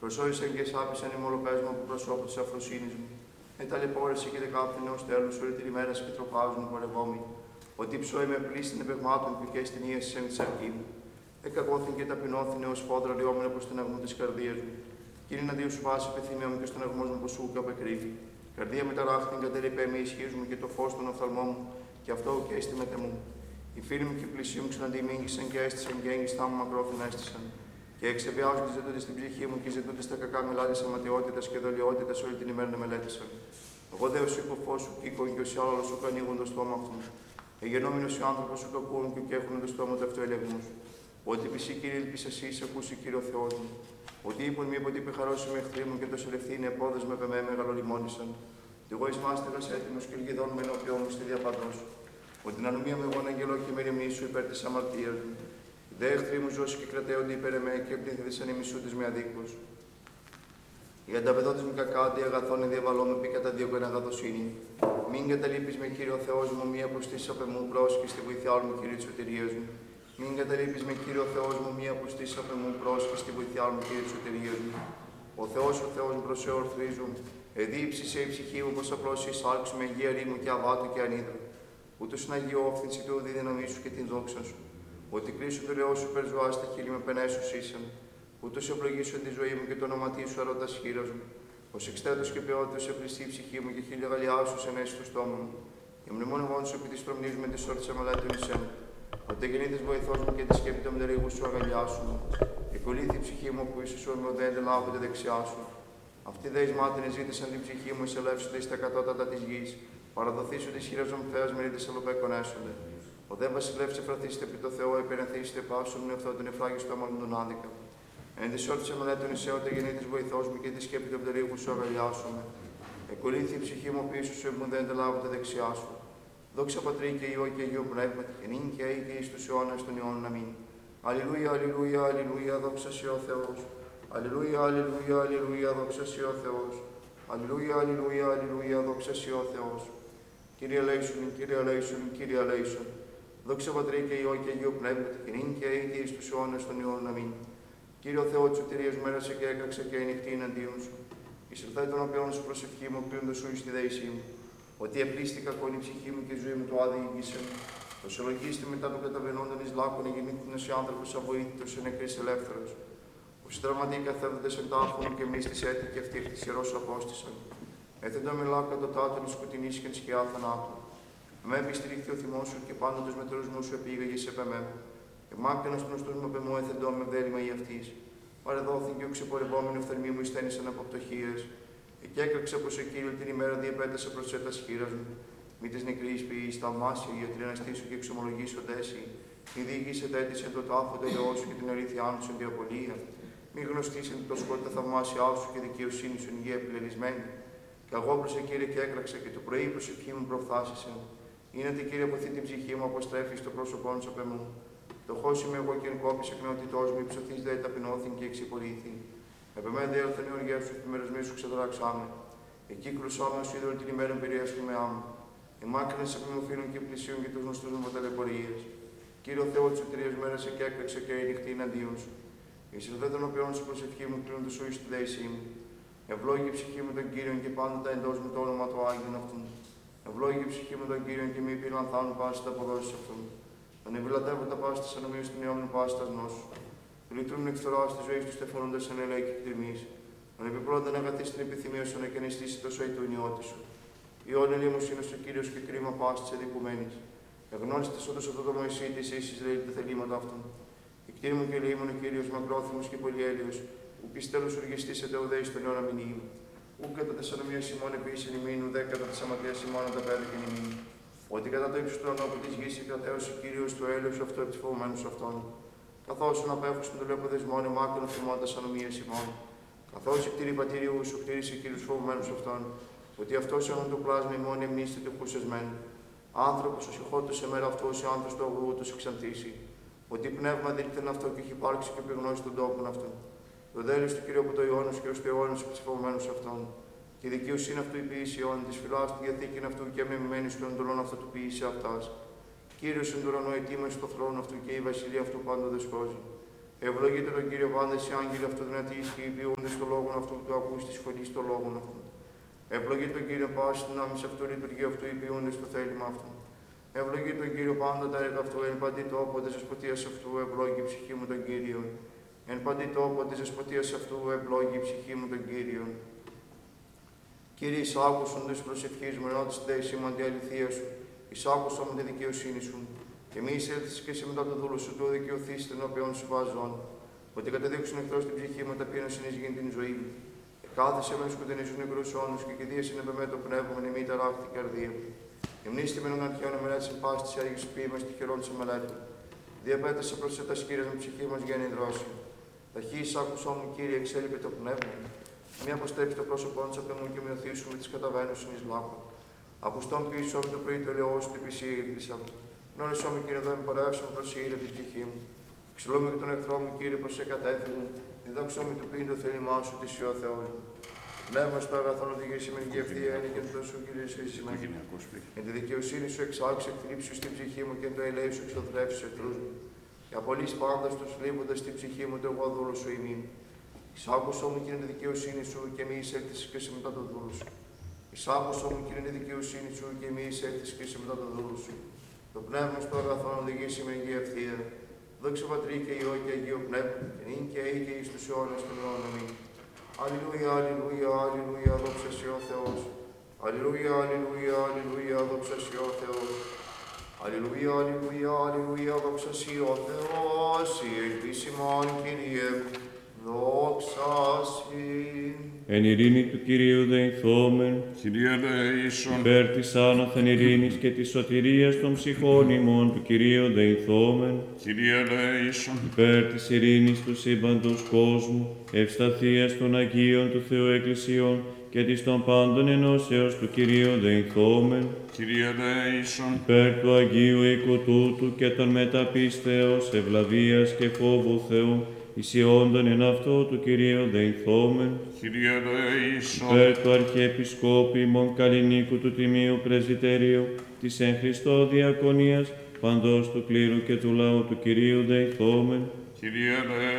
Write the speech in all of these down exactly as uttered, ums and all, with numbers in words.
Προσώρισαν και σάπησαν οι μολοπέσμα από προσώπου τη αφροσύνη μου. Με ταλαιπώρησε και δεκάπτυνε ω τέλου όλη την ημέρα και τροπάζουν οι πορευόμενοι. Ότι ψώει με πλήστην επεγμάτων που και στην ίεση εν τη αρκή μου. Εκαγώθην και ταπεινώθην ω φόδρα λιόμενα προ την αγμού τη καρδία μου. Κύριε να δίου σου βάση επιθυμία μου και στον αγμό μου που σου καπεκρύβει. Καρδία μεταράχτην κατερρυπέ με ισχύζουμε και το φω των οφθαλμών μου, και αυτό και έστι μετεμού. Οι φίλοι μου και οι πλησίοι μου ξαναντιμήγησαν και έστησαν και έγκυστά μου μακρόθυνα έστησαν. Και εξεβιάζουν και ζητούνται στην ψυχή μου και ζητούνται στα κακά μιλάδια αματιότητα και δολιότητα όλη την ημέρα να μελέτησαν. Εγώ δε ω υποφό σου κοίκο και ω άλλο σου ανοίγουν το στόμα αυτού. Εγενόμενο ο άνθρωπο σου το ακούουν και έχουν το στόμα του αυτοελεγμού. Ότι πισή κύριε ελπίσα εσύ, ακούσει κύριο Θεό μου. Ότι είπουν μη ότι υπεχαρώσει με εχθροί μου και το σελευθή είναι επόδε με πεμέ μεγαλολιμόνισαν. Ότι εγώ ει μάστεγα έτοιμο και λιγιδών με ενώπιό μου στη διαπαντό σου. Ότι την ανομία μου εγώ αγγελό και με ρημνήσου υπέρ τη αμαρτία μου. Δε εχθροί μου ζώσει και κρατέονται υπέρ εμέ και πλήθησαν οι μισούτε με αδίκου. Οι ανταπεδότε μου κακάτι αγαθών διαβαλώ με πει κατά δύο αγαθοσύνη. Μην καταλείπει με κύριο Θεό μου μία προστίσα απ' εμού πρόσχη στη βοηθιά μου κύριε τη σωτηρίας μου. Μην καταλείπει με κύριο Θεό μου μία προστίσα απ' εμού πρόσχη στη βοηθιά μου κύριε τη σωτηρίας μου. Ο Θεό ο Θεό μου προσέ ορθρίζουν. Εδίψησε η ψυχή μου πω απλώ εισάλξου με υγεία ρήμου και αβάτου και ανίδρου. Ούτω είναι αγιό όφθηνση του οδη δύναμή σου και την δόξα σου. Ότι κρίσου το λαιό σου περζουά στα χείλη με πενέσου ήσαν. Ούτω ευλογήσουν τη ζωή μου και το όνοματί σου αρώτα χείρα μου. Ω εξτέτο και ποιότητα σε πλησί η ψυχή μου και χίλια γαλιά σου σε ενέσει στο στόμα μου. Και μνημόνευόν σου επί τη προμνή με τη σόρτσα μελέτη νησέν. Ότι γεννήτη βοηθό μου και τη σκέπη των μτερίγου σου αγαλιάσουν. Εκολύθη η ψυχή μου που ίσω με οδέντε λάβονται δεξιά σου. Αυτοί δε ει μάτινε ζήτησαν την ψυχή μου, εισελεύσονται στα κατώτατα τη γη. Παραδοθήσου τη χείρα μου θέα μερίδε αλοπέκον έσονται. Ο δε βασιλεύ εφραθήστε επί το Θεό, επενεθήστε πάσου μου αυτό τον εφράγιστο αμαλούν τον άδικα. Εν τη όρτισε μελέτων ισέωτα γεννήτη βοηθό μου και τη σκέπη των πτερίγου σου αγαλιάσουμε. Εκολύθη η ψυχή μου πίσω σου, εμπονδέντε λάβονται δεξιά σου. Δόξα πατρί και ιό και αγίο πνεύματι, και νυν και αεί και ει του αιώνα των αιώνων αμήν. Αλληλούια, αλληλούια, αλληλούια, δόξα σε ο Θεό. Αλληλούια, αλληλούια, αλληλούια, δόξα σε ο Θεό. Αλληλούια, αλληλούια, αλληλούια, δόξα σε ο Θεό. Κύριε Λέησον, Κύριε Λέησον, Κύριε Λέησον. Δόξα πατρί και ιό και αγίο πνεύματι, και νυν και αεί και ει του αιώνα των αιώνων αμήν. Κύριο Θεό τη σωτηρίας μέρασε και έκραξε και ανοιχτή εναντίον σου. Εισελθάει των οποίων σου προσευχή μου, κλείνοντα σου ει τη δέησή μου. Ότι επλήστηκα κον η ψυχή μου και η ζωή μου το άδειο ηγήσε μου. Το συλλογίστη μετά των καταβαινόντων ει λάκων γεννήθην ω άνθρωπο αβοήθητο εν νεκρή ελεύθερο. Που συντραματεί καθέδοντε εν τάφων και μη τη έτη και αυτή τη ιερό απόστησαν. Έθεντο με λάκα το τάτων σκοτεινή και σκιά θανάτου. Με επιστηρίχθη ο θυμό σου και πάντοτε με τροσμού σου επήγαγε σε πεμέ. Εμάκαινα στον οστό μου πεμό έθεντο με δέλημα ή αυτή. Παρεδόθην και ο ξεπορευόμενο φθαρμί μου εισθένησαν από πτωχίε. Εκεί έκραξε πω ο κύριο την ημέρα διεπέτασε προ έτα χείρα μου. Μη τη νεκρή ποιή, θαυμάσια, γιατρή αναστήσου και εξομολογήσω τέση. Μη διηγήσε τέτοισε το τάφο το Θεό σου και την αλήθεια σου στην διαπολία. Μη γνωστήσεν το σκότ τα θαυμάσια σου και δικαιοσύνη σου υγεία επιλελισμένη. Και εγώ προς κύριε και έκραξα και το πρωί η προσευχή μου προφθάσισε. Είναι τη κύριε αποθεί την ψυχή μου, αποστρέφει στο πρόσωπό σου απ' εμού. Φτωχό είμαι εγώ και εν κόπη εκνεότητό μου, υψωθή δε ταπεινώθην και εξυπολήθη. Επεμέ δε έλθαν οι οργέ σου, επιμερασμοί σου ξεδράξαμε. Εκεί κρουσάμε σου είδωρ την ημέρα περιέσου με άμμο. Εμάκρυνε σε πλημοφίλων και πλησίων και του γνωστού μου ταλαιπωρίε. Κύριο Θεό τη σωτηρίας μέρασε και έκραξε και νυχτή εναντίον σου. Εισελθέ των οποίων σου προσευχή μου κλείνοντα σου ει τη δέησή μου. Ευλόγη η ψυχή μου τον Κύριον και πάντοτε εντό μου το όνομα του Άγιον αυτού. Ευλόγη η ψυχή μου τον Κύριον και μη πυλανθάνουν πάση τα αποδόσει αυτού. Τον ευλατεύοντα πάση τη ανομία του νεόμνου πάση τα γνώσου. Του λειτουργούν εκθορά τη ζωή του στεφωνώντα εν ελέη και κτηρμή. Τον επιπρόντα να αγαθεί την επιθυμία σου να κενιστήσει το σώη του ενιώτη σου. Η όλη λίμου είναι στο Κύριο και κρίμα πάση τη αδικουμένη. Εγνώριστε όντω αυτό το Μωυσή τη ίση λέει τα θελήματα αυτών. Η κτήρη μου και λίμων ο Κύριο μακρόθυμο και πολυέλιο, που πιστέλου οργιστή σε δεοδέη στον αιώνα μηνύου. Ού κατά τη ανομία ημών επίση ημίν, ουδέ κατά τη αμαρτία ημών τα πέντε και ημίν. Ότι κατά το ύψο του ανώπου τη γη κρατέωσε ο Κύριο του έλεο αυτό επί φοβουμένου αυτών. Καθώ τον απέφωσαν του λεποδεσμών εμάκων θυμών τα ανομία ημών. Καθώ η κτήρη πατήριου σου κτήρισε Κύριου φοβουμένου αυτών. Ότι αυτό αιώνων το πλάσμα ημών εμνήστη του χουσεσμένου. Άνθρωπο ο συγχώτο σε μέρα αυτό ο άνθρωπο του αγρού του εξαντήσει. Ότι πνεύμα δίλθεν αυτό και έχει υπάρξει και επιγνώσει των τόπων αυτών. Το δέλειο του Κυρίου από το αιώνα και ω το αιώνα του ψηφωμένου αυτών. Και η δικαιοσύνη αυτού η ποιήση αιώνα τη φυλά του διαθήκη αυτού και μεμειμένη στον εντολών αυτού του ποιήση αυτά. Κύριο εν του ουρανού ετοίμασε στο θρόνο αυτού και η βασιλεία αυτού πάντο δεσπόζει. Ευλογείτε τον Κύριο πάντα οι άγγελοι αυτού δυνατοί και οι ποιούντες στο λόγο αυτού που ακούς τη φωνή στο λόγο αυτού. Ευλογείτε τον Κύριο πάση δυνάμεις αυτού, λειτουργία αυτού, οι ποιούντες στο θέλημα αυτού. Ευλογείτε τον Κύριο πάντα τα έργα αυτού, εν παντή τόπο τη δεσποτεία αυτού, ευλόγη η ψυχή μου τον Κύριο. Εν παντή τόπο τη δεσποτεία αυτού, ευλόγη η ψυχή μου τον Κύριο. Κύριε, εισάκουσον τη προσευχή μου, ενώ τη θέση μου αντί αληθεία σου, εισάκουσον με τη δικαιοσύνη σου. Και μη εισέλθεις και εσύ μετά το δούλο σου, το δικαιωθείς την οποίον σου βάζον, ότι καταδείξουν εχθρός την ψυχή μου, ταπείνωσιν εις γίνει την ζωή μου. Και κάθεσαι με σκοτεινίζουν νεκρούς όνους και κηδείες είναι με το πνεύμα, με μη ταράχτη καρδία. Εμνήστη με τον αρχαίον εμελέτης εν πάση της έργης ποίημας και χειρών της εμελέτη. Διαπέτασε προς τα σκύρες με ψυχή μας για να δρόση. Ταχύς άκουσό μου, Κύριε, εξέλιπε το πνεύμα μου. Μη αποστρέψει το πρόσωπό της από μου και μειωθήσου με τις καταβαίνουσιν εις λάκων. Ακουστόν πίσω με το πρωί το λαιό σου, την πισή ήλπισα. Γνώρισό μου, Κύριε, εδώ εμπορεύσαμε προς η ήρε την ψυχή μου. Ξυλούμε και τον εχθρό μου, Κύριε, προς σε κατέφυγε. Διδάξω μου του πλήν το θέλημά σου, τη Υιό Θεός μου. Πνεύμα στο αγαθόν οδηγήσει με και ευθεία είναι και το σου, Κύριε, σε εισημένει. Εν τη δικαιοσύνη σου εξάξε εκθλίψου στην ψυχή μου και εν το ελέη σου εξοδρεύσει εχθρούς μου. Και απολύς πάντα τους λείποντας στην ψυχή μου το εγώ δούλο σου ημίν. Εισάκουσό μου, Κύριε, τη δικαιοσύνη σου και μη εισέλθεις και σε μετά το δούλο σου. Εισάκουσό μου, Κύριε, τη δικαιοσύνη σου και μη εισέλθεις και σε μετά το δούλο σου. Το πνεύμα στο αγαθόν οδηγήσει με υγεία ευθεία. Δόξα Πατρί και Υιό και Αγίο Πνεύμα, και νυν και αεί και εις τους αιώνας των αιώνων. Αμήν. Αλληλούια, αλληλούια, αλληλούια, δόξα σοι ο Θεός. Αλληλούια, αλληλούια, αλληλούια, δόξα σοι ο Θεός. Αλληλούια, αλληλούια, αλληλούια, δόξα σοι ο Θεός. Η ελπίσιμον, Κύριε, δόξα σοι. Εν ειρήνη του Κυρίου δεηθόμεν, Κύριε ελέησον, υπέρ της άνωθεν ειρήνης και της σωτηρίας των ψυχών ημών του Κυρίου δεηθόμεν, Κύριε ελέησον, υπέρ της ειρήνης του σύμπαντος κόσμου, ευσταθίας των Αγίων του Θεού Εκκλησιών και της των πάντων ενώσεως του Κυρίου δεηθόμεν, Κύριε ελέησον, υπέρ του Αγίου οίκου τούτου και των μεταπίστεως, ευλαβίας και φόβου Θεού, ισιόντων εν αυτό του Κυρίου δεηθόμεν, Κύριε ελέησον, υπέρ του Αρχιεπισκόπου ημών Καλλινίκου του Τιμίου Πρεσβυτερίου, της εν Χριστώ διακονίας, παντός του κλήρου και του λαού του Κυρίου δεηθόμεν, Κύριε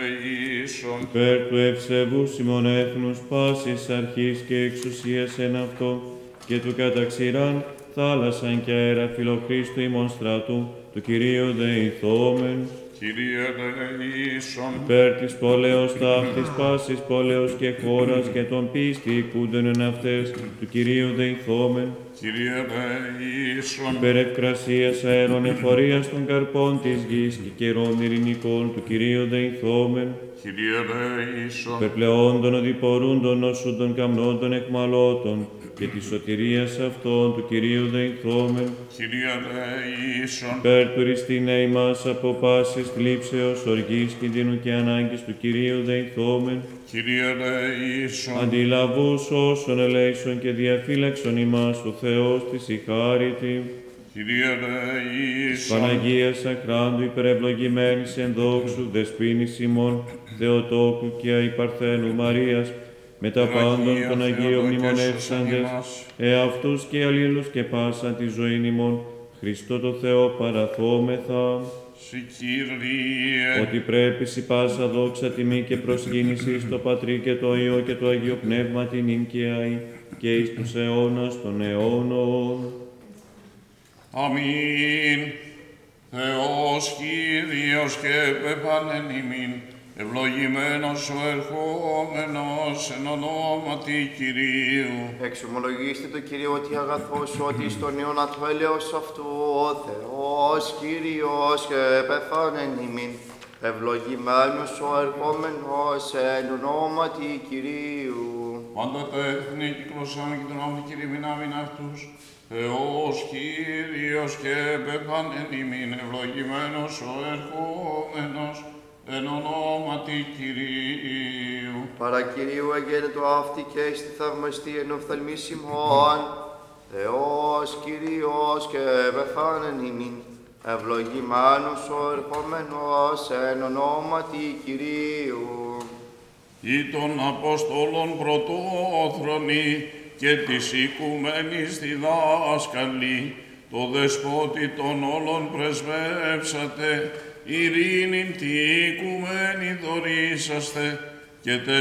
ελέησον, υπέρ του ευσεβούς ημών έθνους πάσης αρχής και εξουσίας εν αυτό, και του καταξηράν θάλασσαν και αέρα φιλοχρίστου ημών στρατού, του Κυρίου δεηθόμεν, Κύριε ελέησον, υπέρ της πόλεως ταύτης πάσης πόλεως και χώρας και των πίστη οικούντων εν αυτές, του Κυρίου δεηθόμεν, Κύριε ελέησον, υπέρ ευκρασίας αέρων εφορίας των καρπών της γης και καιρών ειρηνικών, του Κυρίου δεηθόμεν, Κύριε ελέησον, υπέρ πλεόντων οδηπορούντων νοσούντων καμνόντων εκμαλώτων και της σωτηρίας αυτών, του Κυρίου δεηθόμεν, Κύριε ελέησον, υπέρ του ριστήνε ημάς από πάσης θλίψεως, οργής, κινδύνου και ανάγκης, του Κυρίου δεηθόμεν, Κύριε ελέησον, αντιλαβούς όσων ελέησον και διαφύλαξον ημάς ο Θεός της η χάριτη, Κύριε ελέησον, Παναγίας Αχράντου υπερευλογημένης εν δόξου δεσποίνης ημών Θεοτόκου και αϊπαρθένου Μαρίας, με τα πάντων των Αγίων μνημονεύσαντες, εαυτούς και αλλήλους και πάσα τη ζωήν ημών, Χριστό το Θεό παραθόμεθα, Συ Κύριε, ότι πρέπει σοι πάσα δόξα τιμή και προσκύνηση στο Πατρί και το Υιό και το Αγίο Πνεύμα την νυν και αεί και εις τους αιώνας των αιώνων. αμήν. Θεός Κύριος και πεπάνεν ημίν, ευλογημένος ο ερχόμενος εν ονόματι Κυρίου. Εξομολογήστε το Κύριο ότι αγαθός, ότι στον αιώνα του έλεος αυτού ο Θεός Κύριος και πεθάνεν ημίν. Ευλογημένος ο ερχόμενος εν ονόματι Κυρίου. Πάντα τα έθνη κυκλωσάμε και τον νόμο Κύριε μηνάμιν αυτούς. Θεός Κύριος και πεπάνεν ημίν, ευλογημένος ο ερχόμενος εν ονόματι Κυρίου. Παρακυρίου εγένετο αυτή και στη θαυμαστή εν οφθαλμής ημών. Θεός Κύριος και πεθάνεν ημίν. Ευλογημένος ο ερχόμενος εν ονόματι Κυρίου. Ή των Αποστόλων πρωτόθρονη και της οικουμένης διδάσκαλη, το δεσπότη των όλων πρεσβεύσατε, ειρήνην τι οικουμένη δωρήσαστε, και τε